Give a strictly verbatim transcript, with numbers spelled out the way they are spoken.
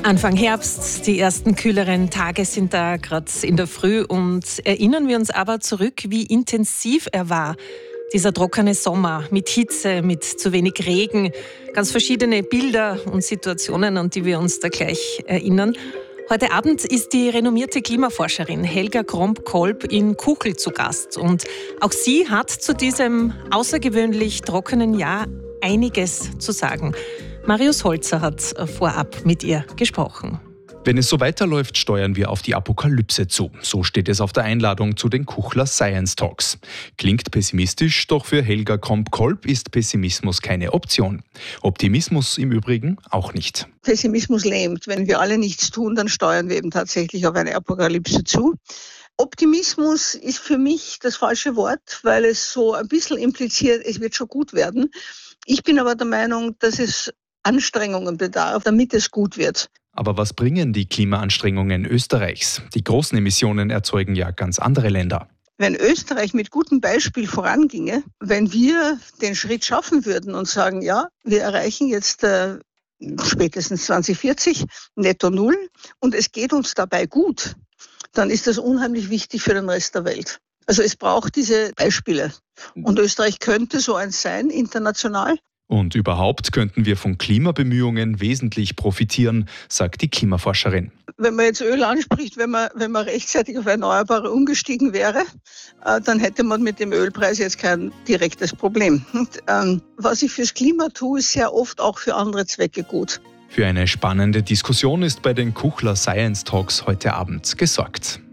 Anfang Herbst, die ersten kühleren Tage sind da gerade in der Früh und erinnern wir uns aber zurück, wie intensiv er war. Dieser trockene Sommer mit Hitze, mit zu wenig Regen, ganz verschiedene Bilder und Situationen, an die wir uns da gleich erinnern. Heute Abend ist die renommierte Klimaforscherin Helga Kromp-Kolb in Kuchel zu Gast und auch sie hat zu diesem außergewöhnlich trockenen Jahr einiges zu sagen. Marius Holzer hat vorab mit ihr gesprochen. Wenn es so weiterläuft, steuern wir auf die Apokalypse zu. So steht es auf der Einladung zu den Kuchler Science Talks. Klingt pessimistisch, doch für Helga Kromp-Kolb ist Pessimismus keine Option. Optimismus im Übrigen auch nicht. Pessimismus lähmt. Wenn wir alle nichts tun, dann steuern wir eben tatsächlich auf eine Apokalypse zu. Optimismus ist für mich das falsche Wort, weil es so ein bisschen impliziert, es wird schon gut werden. Ich bin aber der Meinung, dass es Anstrengungen bedarf, damit es gut wird. Aber was bringen die Klimaanstrengungen Österreichs? Die großen Emissionen erzeugen ja ganz andere Länder. Wenn Österreich mit gutem Beispiel voranginge, wenn wir den Schritt schaffen würden und sagen, ja, wir erreichen jetzt äh, spätestens zwanzig vierzig netto null und es geht uns dabei gut, dann ist das unheimlich wichtig für den Rest der Welt. Also es braucht diese Beispiele. Und Österreich könnte so eins sein, international. Und überhaupt könnten wir von Klimabemühungen wesentlich profitieren, sagt die Klimaforscherin. Wenn man jetzt Öl anspricht, wenn man, wenn man rechtzeitig auf Erneuerbare umgestiegen wäre, äh, dann hätte man mit dem Ölpreis jetzt kein direktes Problem. Und, ähm, was ich fürs Klima tue, ist sehr oft auch für andere Zwecke gut. Für eine spannende Diskussion ist bei den Kuchler Science Talks heute Abend gesorgt.